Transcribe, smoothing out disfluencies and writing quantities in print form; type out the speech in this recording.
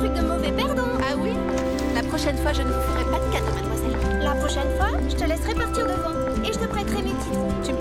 truc de mauvais perdant. Ah oui? La prochaine fois, je ne vous ferai pas de cadeau, mademoiselle. La prochaine fois, je te laisserai partir devant et je te prêterai mes titres. Tu me